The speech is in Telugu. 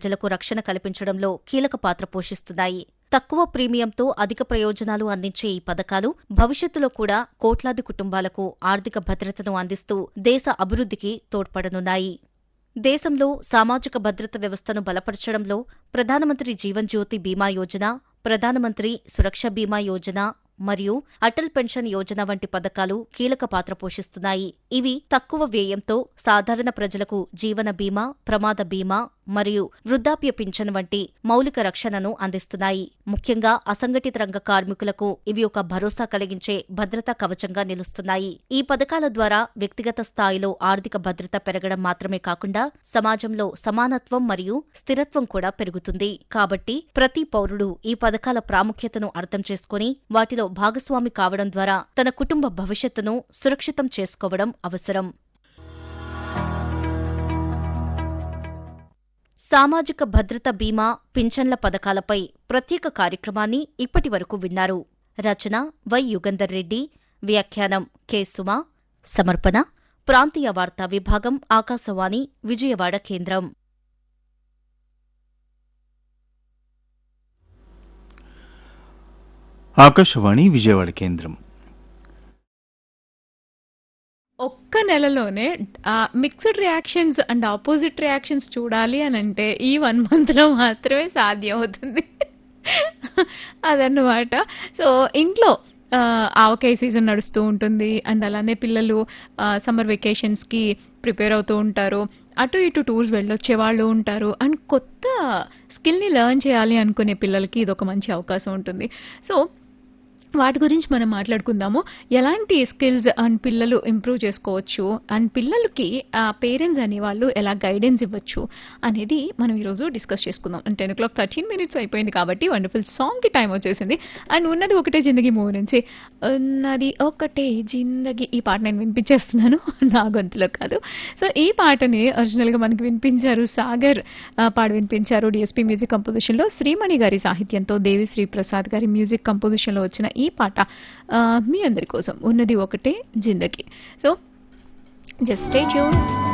ప్రజలకు రక్షణ కల్పించడంలో కీలక పాత్ర పోషిస్తున్నాయి. తక్కువ ప్రీమియంతో అధిక ప్రయోజనాలు అందించే ఈ పథకాలు భవిష్యత్తులో కూడా కోట్లాది కుటుంబాలకు ఆర్థిక భద్రతను అందిస్తూ దేశ అభివృద్ధికి తోడ్పడనున్నాయి. దేశంలో సామాజిక భద్రత వ్యవస్థను బలపరచడంలో ప్రధానమంత్రి జీవన్ జ్యోతి బీమా యోజన, ప్రధానమంత్రి సురక్ష బీమా యోజన మరియు అటల్ పెన్షన్ యోజన వంటి పథకాలు కీలక పాత్ర పోషిస్తున్నాయి. ఇవి తక్కువ వ్యయంతో సాధారణ ప్రజలకు జీవన బీమా, ప్రమాద బీమా మరియు వృద్ధాప్య పింఛన్ వంటి మౌలిక రక్షణను అందిస్తున్నాయి. ముఖ్యంగా అసంఘటిత రంగ కార్మికులకు ఇవి ఒక భరోసా కలిగించే భద్రతా కవచంగా నిలుస్తున్నాయి. ఈ పథకాల ద్వారా వ్యక్తిగత స్థాయిలో ఆర్థిక భద్రత పెరగడం మాత్రమే కాకుండా సమాజంలో సమానత్వం మరియు స్థిరత్వం కూడా పెరుగుతుంది. కాబట్టి ప్రతి పౌరుడు ఈ పథకాల ప్రాముఖ్యతను అర్థం చేసుకుని వాటిలో భాగస్వామి కావడం ద్వారా తన కుటుంబ భవిష్యత్తును సురక్షితం చేసుకోవడం అవసరం. సామాజిక భద్రత బీమా, పింఛన్ల పథకాలపై ప్రత్యేక కార్యక్రమాన్ని ఇప్పటివరకు విన్నారు. రచన వై యుగంధర్ రెడ్డి, వ్యాఖ్యానం కె సుమా, సమర్పణ ప్రాంతీయ వార్తా విభాగం, ఆకాశవాణి విజయవాడ కేంద్రం. ఆకాశవాణి విజయవాడ కేంద్రం. ఒక్క నెలలోనే mixed reactions and opposite reactions చూడాలి అని అంటే ఈ 1 మంత్లో మాత్రమే సాధ్యం అవుతుంది అదన్నమాట. సో ఇంట్లో ఆవకాయ సీజన్ నడుస్తూ ఉంటుంది అండ్ అలానే పిల్లలు సమ్మర్ వెకేషన్స్కి ప్రిపేర్ అవుతూ ఉంటారు. అటు ఇటు టూర్స్ వెళ్ళొచ్చే వాళ్ళు ఉంటారు అండ్ కొత్త స్కిల్ని లెర్న్ చేయాలి అనుకునే పిల్లలకి ఇది ఒక మంచి అవకాశం ఉంటుంది. సో వాటి గురించి మనం మాట్లాడుకుందాము. ఎలాంటి స్కిల్స్ అండ్ పిల్లలు ఇంప్రూవ్ చేసుకోవచ్చు అండ్ పిల్లలకి పేరెంట్స్ అనేవాళ్ళు ఎలా గైడెన్స్ ఇవ్వచ్చు అనేది మనం ఈరోజు డిస్కస్ చేసుకుందాం. అండ్ 10:13 అయిపోయింది కాబట్టి వండర్ఫుల్ సాంగ్కి టైం వచ్చేసింది. అండ్ ఉన్నది ఒకటే జిందగీ మూవీ నుంచి ఉన్నది ఒకటే జిందగీ ఈ పాట నేను వినిపించేస్తున్నాను, నా గొంతులో కాదు. సో ఈ పాటని ఒరిజినల్గా మనకి వినిపించారు సాగర్ పాడి వినిపించారు. డిఎస్పీ మ్యూజిక్ కంపోజిషన్లో, శ్రీమణి గారి సాహిత్యంతో దేవిశ్రీ ప్రసాద్ గారి మ్యూజిక్ కంపోజిషన్లో వచ్చిన ఈ పాట మీ అందరి కోసం ఉన్నది ఒకటే జిందగీ. So just stay tuned.